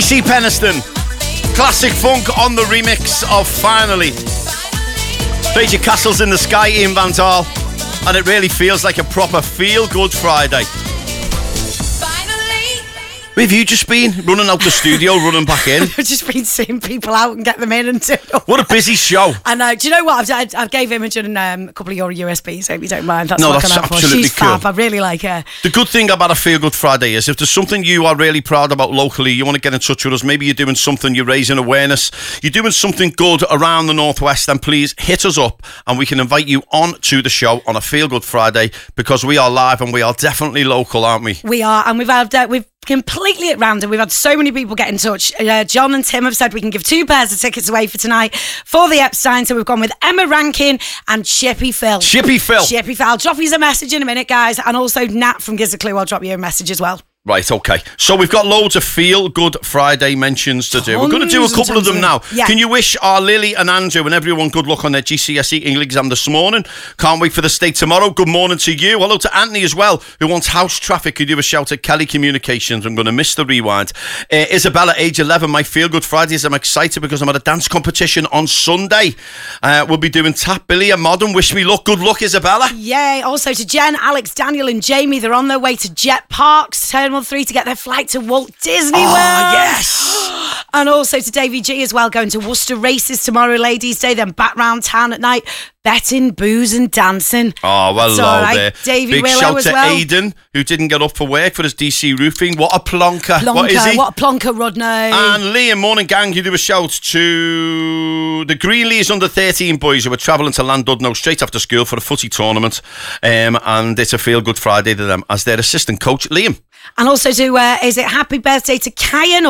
DC Peniston. Classic funk on the remix of Finally. Played your Castles in the Sky, Ian Van Dahl. And it really feels like a proper feel-good Friday. Where have you just been? Running out the studio, running back in? I've just been seeing people out and get them in and do it. What a busy show. I know. Do you know what? I gave Imogen a couple of your USBs, so if you don't mind. That's what that's I'm for. absolutely She's cool. fab. I really like her. The good thing about a Feel Good Friday is if there's something you are really proud about locally, you want to get in touch with us, maybe you're doing something, you're raising awareness, you're doing something good around the Northwest, then please hit us up and we can invite you on to the show on a Feel Good Friday, because we are live and we are definitely local, aren't we? We are, and we've completely at random. We've had so many people get in touch. John and Tim have said we can give 2 pairs of tickets away for tonight for the Epstein. So we've gone with Emma Rankin and Chippy Phil. Chippy Phil. I'll drop you a message in a minute, guys. And also Nat from Gives a Clue, I'll drop you a message as well. Right, okay. So we've got loads of Feel Good Friday mentions to do. We're going to do a couple of them now. Yeah. Can you wish our Lily and Andrew and everyone good luck on their GCSE English exam this morning? Can't wait for the state tomorrow. Good morning to you. Hello to Anthony as well, who wants house traffic. Could you have a shout at Kelly Communications? I'm going to miss the rewind. Isabella, age 11, my Feel Good Fridays. I'm excited because I'm at a dance competition on Sunday. We'll be doing Tap Billy and Modern. Wish me luck. Good luck, Isabella. Yay. Also to Jen, Alex, Daniel and Jamie. They're on their way to Jet Parks, Terminal 3 to get their flight to Walt Disney World. Yes. And also to Davy G as well, going to Worcester Races tomorrow, Ladies' Day, then back round town at night, betting, booze and dancing. Oh, well, hello right. there. Davy Big Willow shout as to well. Aidan, who didn't get up for work for his DC roofing. What a plonker. What is he? What a plonker, Rodney. And Liam, morning gang, you do a shout to the Greenleys under 13 boys who are travelling to Llandudno straight after school for a footy tournament. And it's a Feel Good Friday to them as their assistant coach, Liam. And also to, is it happy birthday to Kian?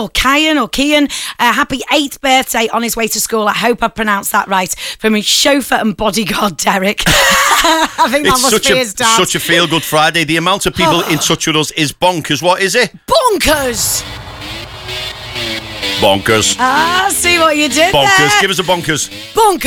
Happy 8th birthday on his way to school. I hope I pronounced that right. From his chauffeur and bodyguard, Derek. I think that must be his dad. Such a Feel Good Friday. The amount of people in touch with us is bonkers. What is it? Bonkers. Bonkers. See what you did Bonkers. there. Give us a bonkers. Bonkers.